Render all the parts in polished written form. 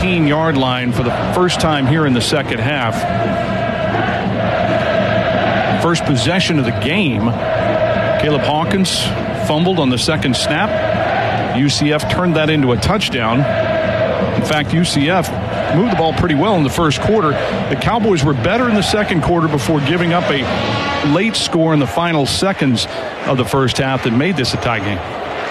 15-yard line for the first time here in the second half. First possession of the game. Caleb Hawkins fumbled on the second snap. UCF turned that into a touchdown. In fact, UCF moved the ball pretty well in the first quarter. The Cowboys were better in the second quarter before giving up a late score in the final seconds of the first half that made this a tie game.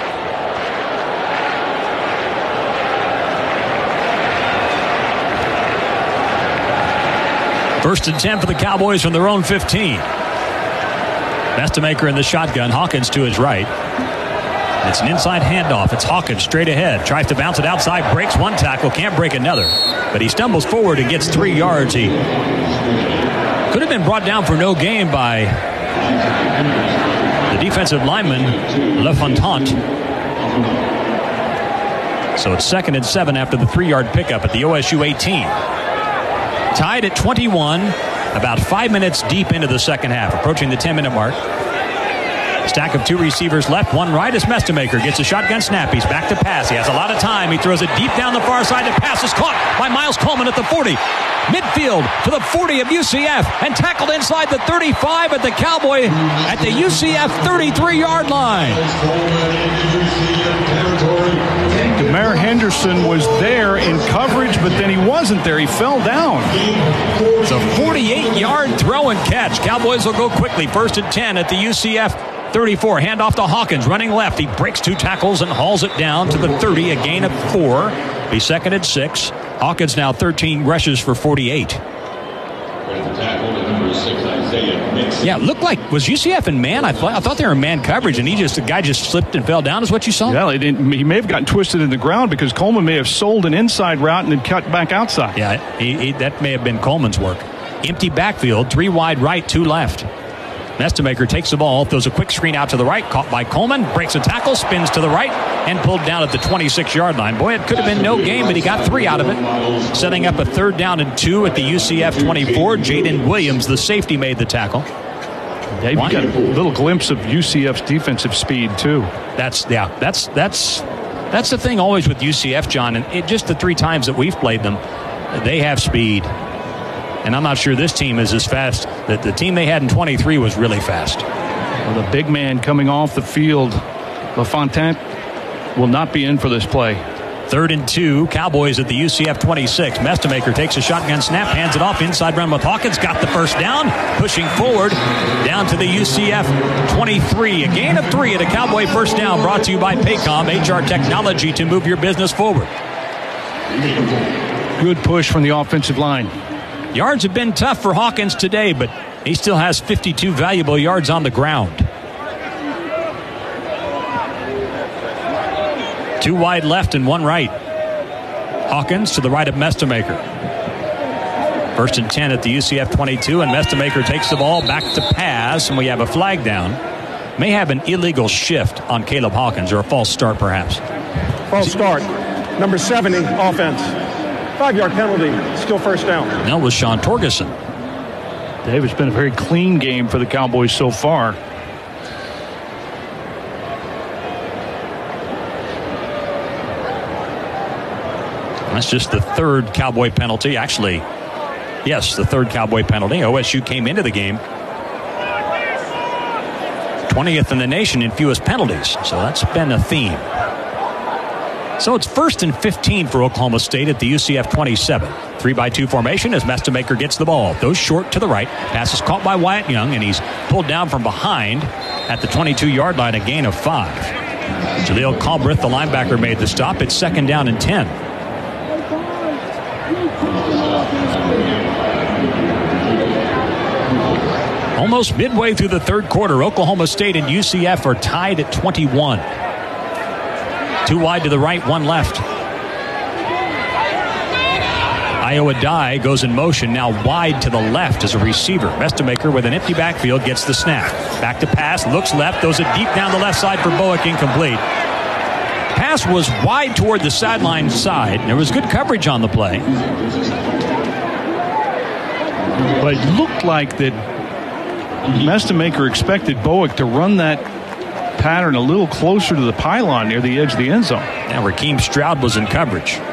First and 10 for the Cowboys from their own 15. Mestemaker in the shotgun. Hawkins to his right. It's an inside handoff. It's Hawkins straight ahead. Tries to bounce it outside. Breaks one tackle. Can't break another. But he stumbles forward and gets 3 yards. He could have been brought down for no gain by the defensive lineman, LaFontant. So it's 2nd and 7 after the 3-yard pickup at the OSU 18. Tied at 21, about 5 minutes deep into the second half, approaching the 10-minute mark. Stack of 2 receivers left, 1 right as Mestemaker gets a shotgun snap. He's back to pass. He has a lot of time. He throws it deep down the far side. The pass is caught by Miles Coleman at the 40. Midfield to the 40 of UCF and tackled inside the 35 at the Cowboy at the UCF 33-yard line. Demar Henderson was there in coverage, but then he wasn't there. He fell down. It's a 48-yard throw and catch. Cowboys will go quickly. 1st and 10 at the UCF 34. Handoff to Hawkins, running left. He breaks 2 tackles and hauls it down to the 30, a gain of 4. He's 2nd and 6. Hawkins now 13 rushes for 48. Yeah, looked like, was UCF in man? I thought they were in man coverage, and the guy just slipped and fell down, is what you saw? Yeah, he may have gotten twisted in the ground because Coleman may have sold an inside route and then cut back outside. Yeah, that may have been Coleman's work. Empty backfield, 3 wide right, 2 left. Mestemaker takes the ball, throws a quick screen out to the right, caught by Coleman, breaks a tackle, spins to the right, and pulled down at the 26-yard line. Boy, it could have been no game, but he got 3 out of it. Setting up a 3rd down and 2 at the UCF 24. Jaden Williams, the safety, made the tackle. Yeah, you got a little glimpse of UCF's defensive speed, too. That's the thing always with UCF, John, and just the 3 times that we've played them, they have speed. And I'm not sure this team is as fast. That the team they had in 23 was really fast. Well, the big man coming off the field, LaFontaine, will not be in for this play. 3rd and 2, Cowboys at the UCF 26. Mestemaker takes a shotgun snap, hands it off, inside run with Hawkins, got the first down, pushing forward, down to the UCF 23. A gain of 3 at a Cowboy first down, brought to you by Paycom, HR technology to move your business forward. Good push from the offensive line. Yards have been tough for Hawkins today, but he still has 52 valuable yards on the ground. 2 wide left and 1 right. Hawkins to the right of Mestemaker. 1st and 10 at the UCF 22, and Mestemaker takes the ball back to pass, and we have a flag down. May have an illegal shift on Caleb Hawkins, or a false start perhaps. False start. Number 70, offense. 5-yard penalty, still first down. That was Sean Torgerson. Dave, it's been a very clean game for the Cowboys so far. That's just the 3rd Cowboy penalty. Actually, yes, the 3rd Cowboy penalty. OSU came into the game 20th in the nation in fewest penalties. So that's been a theme. So it's 1st and 15 for Oklahoma State at the UCF 27. 3-by-2 formation as Mestemaker gets the ball. Those short to the right. Pass is caught by Wyatt Young, and he's pulled down from behind at the 22-yard line, a gain of 5. Jaleel Calbreth, the linebacker, made the stop. It's 2nd down and 10. Almost midway through the 3rd quarter, Oklahoma State and UCF are tied at 21. 2 wide to the right, 1 left. Iowa Dye goes in motion, now wide to the left as a receiver. Mestemaker with an empty backfield gets the snap. Back to pass, looks left, throws it deep down the left side for Bowick, incomplete. Pass was wide toward the sideline side. There was good coverage on the play. But it looked like that Mestemaker expected Bowick to run that pattern a little closer to the pylon near the edge of the end zone. Now Raheem Stroud was in coverage.